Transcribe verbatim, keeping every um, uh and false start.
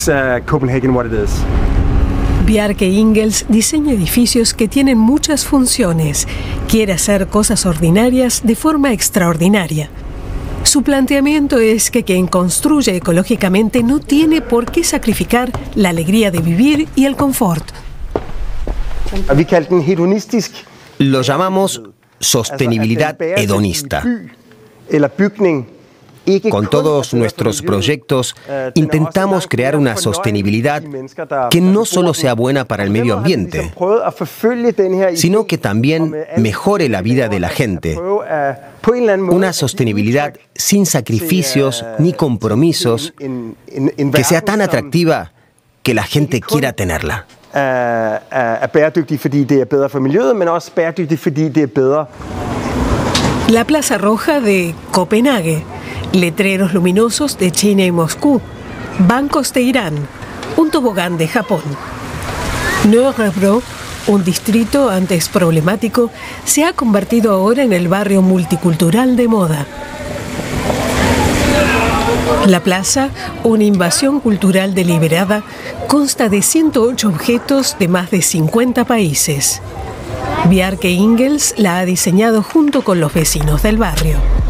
Uh, Copenhagen what it is. Bjarke Ingels diseña edificios que tienen muchas funciones. Quiere hacer cosas ordinarias de forma extraordinaria. Su planteamiento es que quien construye ecológicamente no tiene por qué sacrificar la alegría de vivir y el confort. Lo llamamos sostenibilidad hedonista. Con todos nuestros proyectos intentamos crear una sostenibilidad que no solo sea buena para el medio ambiente, sino que también mejore la vida de la gente. Una sostenibilidad sin sacrificios ni compromisos, que sea tan atractiva que la gente quiera tenerla. La Plaza Roja de Copenhague, letreros luminosos de China y Moscú, bancos de Irán, un tobogán de Japón. Nørrebro, un distrito antes problemático, se ha convertido ahora en el barrio multicultural de moda. La plaza, una invasión cultural deliberada, consta de ciento ocho objetos de más de cincuenta países. Bjarke Ingels la ha diseñado junto con los vecinos del barrio.